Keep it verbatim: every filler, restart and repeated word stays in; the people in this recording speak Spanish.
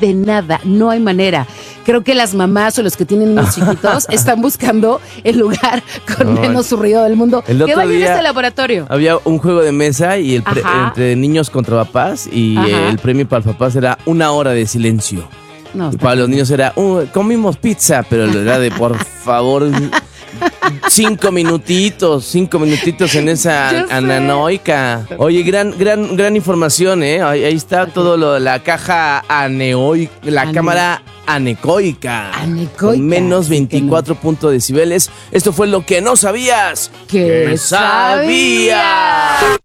de nada, no hay manera. Creo que las mamás o los que tienen niños chiquitos están buscando el lugar con no, menos ruido del mundo. El que vayan a este laboratorio. Había un juego de mesa y el pre- entre niños contra papás y Ajá. el premio para los papás era una hora de silencio. No, y para los niños era, uh, comimos pizza, pero era de por favor... Cinco minutitos, cinco minutitos en esa ananoica. Oye, gran, gran, gran información, ¿eh? Ahí, ahí está todo lo de la caja aneoica, la Ane... cámara anecoica. Anecoica. Con menos veinticuatro punto decibeles. Esto fue lo que no sabías. ¿Qué sabías?